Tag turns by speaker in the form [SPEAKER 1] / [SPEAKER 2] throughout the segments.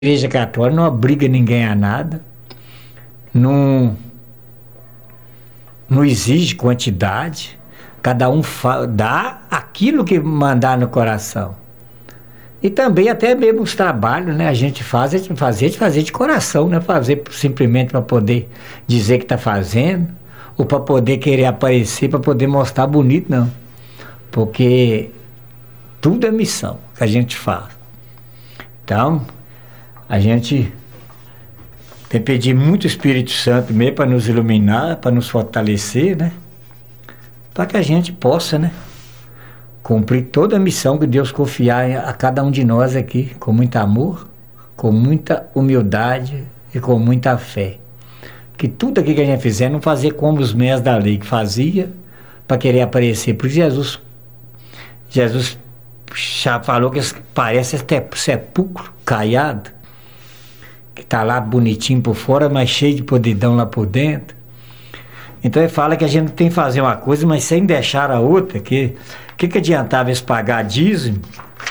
[SPEAKER 1] Igreja Católica não obriga ninguém a nada, não, não exige quantidade, cada um dá aquilo que mandar no coração. E também até mesmo os trabalhos, né? A gente faz, fazer de coração, não é fazer simplesmente para poder dizer que está fazendo, ou para poder querer aparecer, para poder mostrar bonito, não. Porque tudo é missão que a gente faz. Então, a gente tem que pedir muito o Espírito Santo mesmo para nos iluminar, para nos fortalecer, né? Para que a gente possa, né? Cumprir toda a missão que Deus confiar a cada um de nós aqui, com muito amor, com muita humildade e com muita fé. Que tudo aqui que a gente fizer, não fazer como os mestres da lei que fazia, para querer aparecer. Porque Jesus já falou que parece até sepulcro caiado, que está lá bonitinho por fora, mas cheio de podridão lá por dentro. Então ele fala que a gente tem que fazer uma coisa, mas sem deixar a outra, que adiantava eles pagar dízimo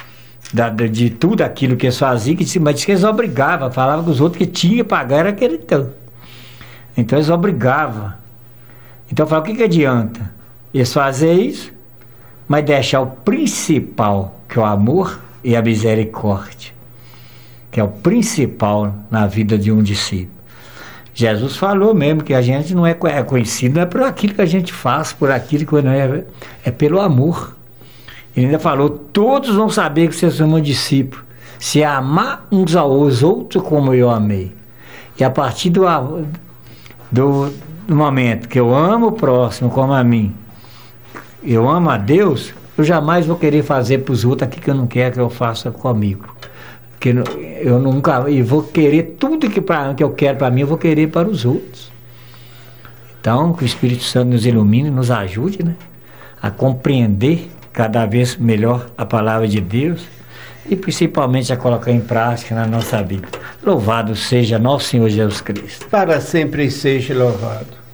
[SPEAKER 1] de tudo aquilo que eles faziam, mas diz que eles obrigavam, falavam que os outros que tinham que pagar era aquele tanto. Então eles obrigavam. Então eu falo, o que adianta? Eles fazem isso, mas deixar o principal, que é o amor e a misericórdia, que é o principal na vida de um discípulo. Jesus falou mesmo que a gente não é conhecido, não é por aquilo que a gente faz, por aquilo que não é, é pelo amor. Ele ainda falou, todos vão saber que vocês são meus discípulos, se amar uns aos outros como eu amei. E a partir do momento que eu amo o próximo como a mim, eu amo a Deus, eu jamais vou querer fazer para os outros aquilo que eu não quero que eu faça comigo. Porque eu nunca, e vou querer tudo que eu quero para mim, eu vou querer para os outros. Então, que o Espírito Santo nos ilumine, nos ajude, né, a compreender cada vez melhor a palavra de Deus e principalmente a colocar em prática na nossa vida. Louvado seja nosso Senhor Jesus Cristo.
[SPEAKER 2] Para sempre seja louvado.